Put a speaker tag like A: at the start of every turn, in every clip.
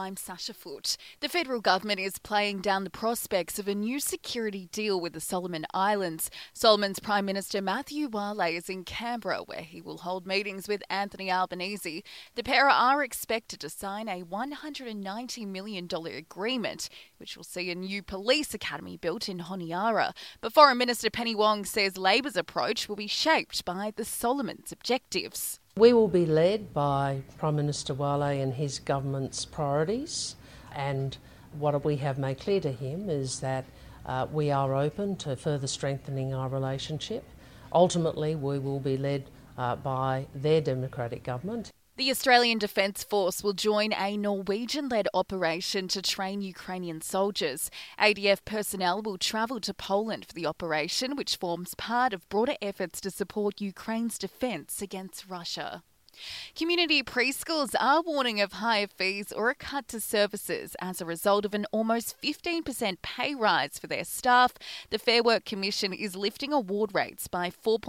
A: I'm Sasha Foote. The federal government is playing down the prospects of a new security deal with the Solomon Islands. Solomon's Prime Minister Matthew Wale is in Canberra, where he will hold meetings with Anthony Albanese. The pair are expected to sign a $190 million agreement, which will see a new police academy built in Honiara. But Foreign Minister Penny Wong says Labor's approach will be shaped by the Solomons' objectives.
B: We will be led by Prime Minister Wale and his government's priorities, and what we have made clear to him is that we are open to further strengthening our relationship. Ultimately, we will be led by their democratic government.
A: The Australian Defence Force will join a Norwegian-led operation to train Ukrainian soldiers. ADF personnel will travel to Poland for the operation, which forms part of broader efforts to support Ukraine's defence against Russia. Community preschools are warning of higher fees or a cut to services as a result of an almost 15% pay rise for their staff. The Fair Work Commission is lifting award rates by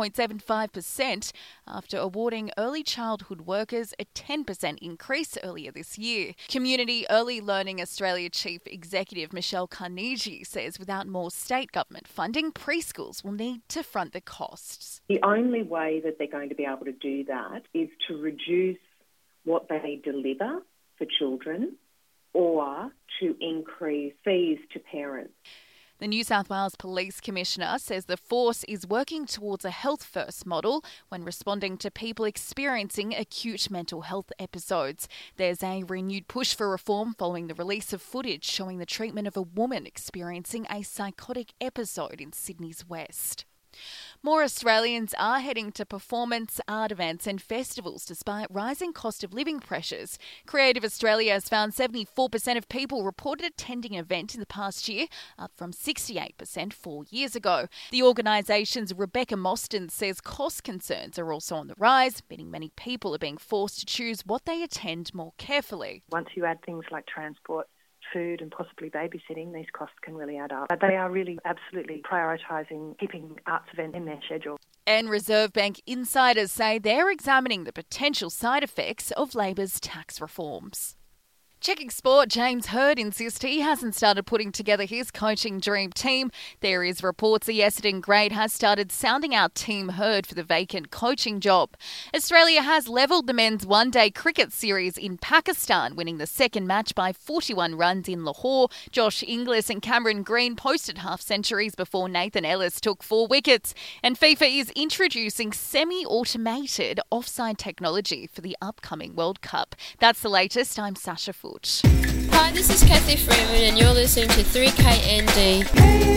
A: 4.75% after awarding early childhood workers a 10% increase earlier this year. Community Early Learning Australia Chief Executive Michelle Carnegie says without more state government funding, preschools will need to front the costs.
C: The only way that they're going to be able to do that is to reduce what they deliver for children or to increase fees to parents.
A: The New South Wales Police Commissioner says the force is working towards a health-first model when responding to people experiencing acute mental health episodes. There's a renewed push for reform following the release of footage showing the treatment of a woman experiencing a psychotic episode in Sydney's West. More Australians are heading to performance, art events and festivals despite rising cost of living pressures. Creative Australia has found 74% of people reported attending an event in the past year, up from 68% 4 years ago. The organisation's Rebecca Mostyn says cost concerns are also on the rise, meaning many people are being forced to choose what they attend more carefully.
D: Once you add things like transport, food and possibly babysitting, these costs can really add up. But they are really absolutely prioritising keeping arts events in their schedule.
A: And Reserve Bank insiders say they're examining the potential side effects of Labor's tax reforms. Checking sport, James Hird insists he hasn't started putting together his coaching dream team. There is reports the Essendon great has started sounding out Team Hird for the vacant coaching job. Australia has levelled the men's one-day cricket series in Pakistan, winning the second match by 41 runs in Lahore. Josh Inglis and Cameron Green posted half-centuries before Nathan Ellis took 4 wickets. And FIFA is introducing semi-automated offside technology for the upcoming World Cup. That's the latest. I'm Sasha Foote.
E: Hi, this is Kathy Freeman and you're listening to 3KND.